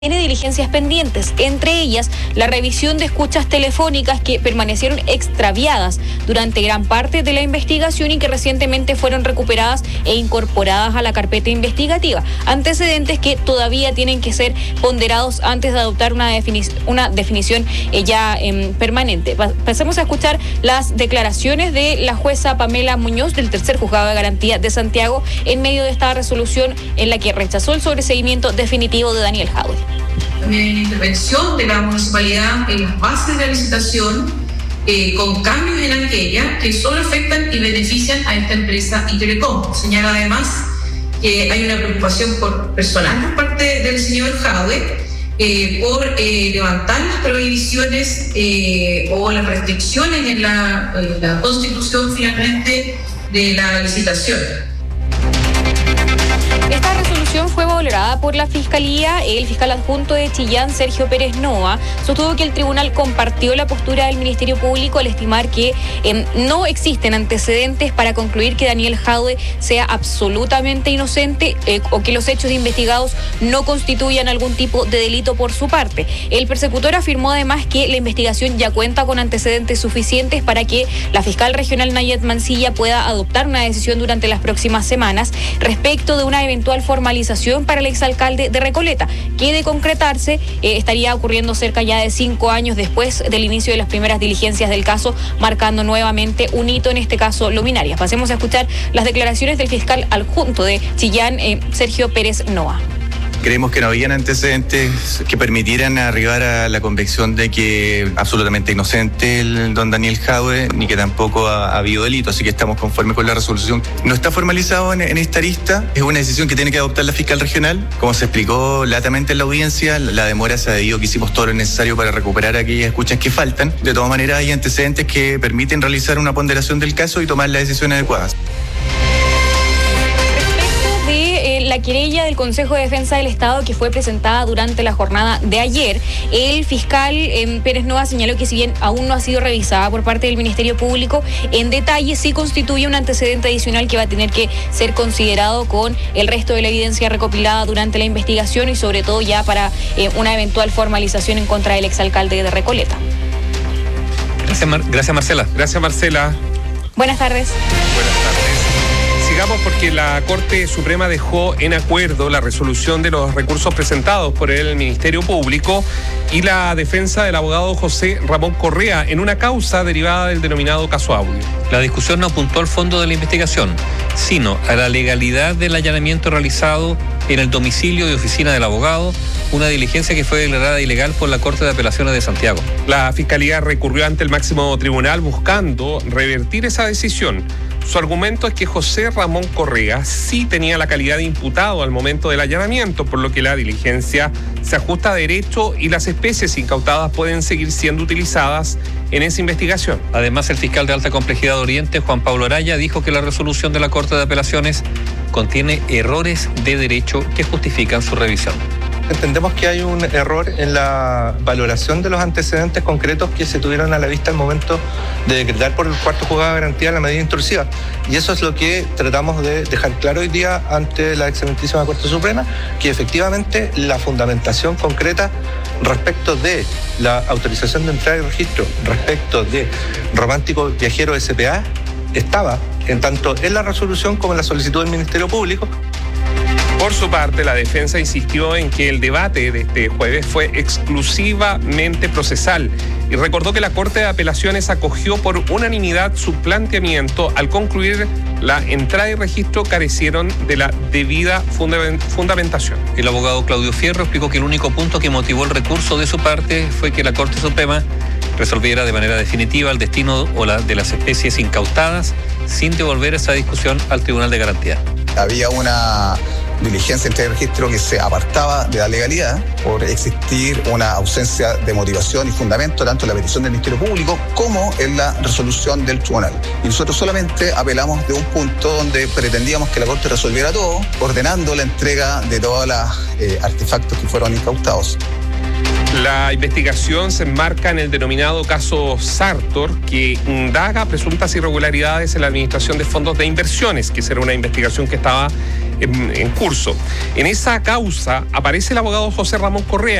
Tiene diligencias pendientes, entre ellas la revisión de escuchas telefónicas que permanecieron extraviadas durante gran parte de la investigación y que recientemente fueron recuperadas e incorporadas a la carpeta investigativa. Antecedentes que todavía tienen que ser ponderados antes de adoptar una definición ya permanente. Pasemos a escuchar las declaraciones de la jueza Pamela Muñoz del tercer juzgado de garantía de Santiago en medio de esta resolución en la que rechazó el sobreseimiento definitivo de Daniel Jadwe. También hay intervención de la municipalidad en las bases de la licitación con cambios en aquella que solo afectan y benefician a esta empresa y Telecom. Señala además que hay una preocupación personal por parte del señor Jadwe por levantar las prohibiciones o las restricciones en la constitución finalmente de la licitación. Esta resolución fue valorada por la Fiscalía. El fiscal adjunto de Chillán, Sergio Pérez Noa, sostuvo que el tribunal compartió la postura del Ministerio Público al estimar que no existen antecedentes para concluir que Daniel Jadwe sea absolutamente inocente o que los hechos investigados no constituyan algún tipo de delito por su parte. El persecutor afirmó además que la investigación ya cuenta con antecedentes suficientes para que la fiscal regional Nayet Mancilla pueda adoptar una decisión durante las próximas semanas respecto de una eventual formalización para el exalcalde de Recoleta, que de concretarse estaría ocurriendo cerca ya de 5 años después del inicio de las primeras diligencias del caso, marcando nuevamente un hito, en este caso luminarias. Pasemos a escuchar las declaraciones del fiscal adjunto de Chillán, Sergio Pérez Noa. Creemos que no habían antecedentes que permitieran arribar a la convicción de que absolutamente inocente el don Daniel Jadwe, ni que tampoco ha habido delito, así que estamos conformes con la resolución. No está formalizado en esta arista, es una decisión que tiene que adoptar la fiscal regional. Como se explicó latamente en la audiencia, la demora se ha debido que hicimos todo lo necesario para recuperar aquellas escuchas que faltan. De todas maneras, hay antecedentes que permiten realizar una ponderación del caso y tomar las decisiones adecuadas. La querella del Consejo de Defensa del Estado que fue presentada durante la jornada de ayer, el fiscal Pérez Noa señaló que si bien aún no ha sido revisada por parte del Ministerio Público en detalle, sí constituye un antecedente adicional que va a tener que ser considerado con el resto de la evidencia recopilada durante la investigación y sobre todo ya para una eventual formalización en contra del exalcalde de Recoleta. Gracias, Marcela. Gracias, Marcela. Buenas tardes. Buenas tardes. Sigamos porque la Corte Suprema dejó en acuerdo la resolución de los recursos presentados por el Ministerio Público y la defensa del abogado José Ramón Correa en una causa derivada del denominado caso Audio. La discusión no apuntó al fondo de la investigación, sino a la legalidad del allanamiento realizado en el domicilio y oficina del abogado, una diligencia que fue declarada ilegal por la Corte de Apelaciones de Santiago. La Fiscalía recurrió ante el máximo tribunal buscando revertir esa decisión. Su argumento es que José Ramón Correa sí tenía la calidad de imputado al momento del allanamiento, por lo que la diligencia se ajusta a derecho y las especies incautadas pueden seguir siendo utilizadas en esa investigación. Además, el fiscal de alta complejidad de Oriente, Juan Pablo Araya, dijo que la resolución de la Corte de Apelaciones contiene errores de derecho que justifican su revisión. Entendemos que hay un error en la valoración de los antecedentes concretos que se tuvieron a la vista al momento de decretar por el cuarto juzgado de garantía la medida intrusiva. Y eso es lo que tratamos de dejar claro hoy día ante la excelentísima Corte Suprema, que efectivamente la fundamentación concreta respecto de la autorización de entrada y registro, respecto de Romántico Viajero S.p.A., estaba en tanto en la resolución como en la solicitud del Ministerio Público. Por su parte, la defensa insistió en que el debate de este jueves fue exclusivamente procesal y recordó que la Corte de Apelaciones acogió por unanimidad su planteamiento al concluir la entrada y registro carecieron de la debida fundamentación. El abogado Claudio Fierro explicó que el único punto que motivó el recurso de su parte fue que la Corte Suprema resolviera de manera definitiva el destino de las especies incautadas sin devolver esa discusión al Tribunal de Garantía. Había una diligencia entre el registro que se apartaba de la legalidad por existir una ausencia de motivación y fundamento tanto en la petición del Ministerio Público como en la resolución del tribunal. Y nosotros solamente apelamos de un punto donde pretendíamos que la Corte resolviera todo, ordenando la entrega de todos los artefactos que fueron incautados. La investigación se enmarca en el denominado caso Sartor, que indaga presuntas irregularidades en la administración de fondos de inversiones, que será una investigación que estaba en curso. En esa causa aparece el abogado José Ramón Correa,